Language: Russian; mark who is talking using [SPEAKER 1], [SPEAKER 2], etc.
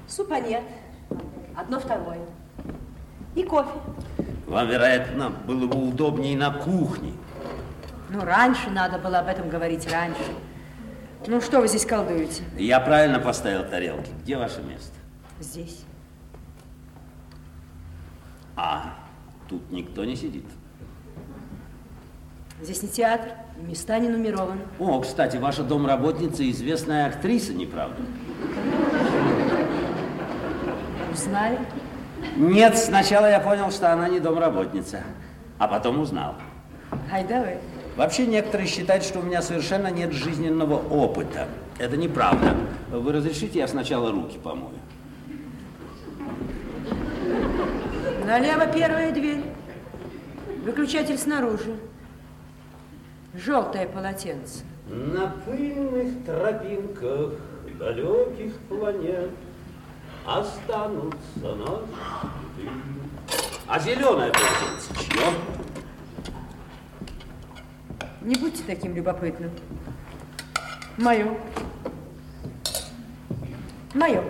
[SPEAKER 1] Супа нет. Одно второе. И кофе.
[SPEAKER 2] Вам, вероятно, было бы удобнее на кухне.
[SPEAKER 1] Ну, раньше надо было об этом говорить, раньше. Ну, что вы здесь колдуете?
[SPEAKER 2] Я правильно поставил тарелки. Где ваше место?
[SPEAKER 1] Здесь.
[SPEAKER 2] А тут никто не сидит.
[SPEAKER 1] Здесь не театр, места не нумерованы.
[SPEAKER 2] О, кстати, ваша домработница известная актриса, не правда?
[SPEAKER 1] Узнали?
[SPEAKER 2] Нет, сначала я понял, что она не домработница, а потом узнал.
[SPEAKER 1] Айда вы.
[SPEAKER 2] Вообще некоторые считают, что у меня совершенно нет жизненного опыта. Это неправда. Вы разрешите, я сначала руки помою?
[SPEAKER 1] Налево первая дверь. Выключатель снаружи. Желтое полотенце.
[SPEAKER 2] На пыльных тропинках далеких планет останутся наши следы. А зеленое полотенце чье?
[SPEAKER 1] Не будьте таким любопытным. Мое. Мое.